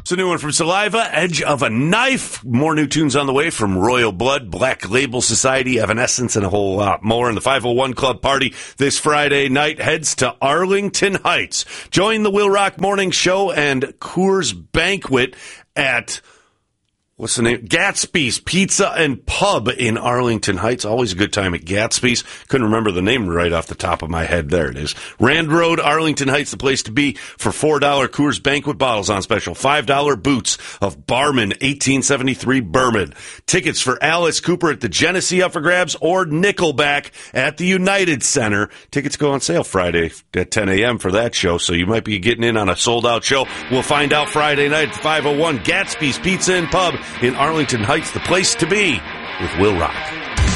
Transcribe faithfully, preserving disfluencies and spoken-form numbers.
It's a new one from Saliva, Edge of a Knife. More new tunes on the way from Royal Blood, Black Label Society, Evanescence, and a whole lot more. And the five oh one Club party this Friday night heads to Arlington Heights. Join the Will Rock Morning Show and Coors Banquet at... What's the name? Gatsby's Pizza and Pub in Arlington Heights. Always a good time at Gatsby's. Couldn't remember the name right off the top of my head. There it is. Rand Road, Arlington Heights, the place to be for four dollars Coors Banquet bottles on special. five dollars boots of Barman eighteen seventy-three Bourbon. Tickets for Alice Cooper at the Genesee up for grabs or Nickelback at the United Center. Tickets go on sale Friday at ten a.m. for that show, so you might be getting in on a sold-out show. We'll find out Friday night at five oh one Gatsby's Pizza and Pub in Arlington Heights, the place to be with Will Rock.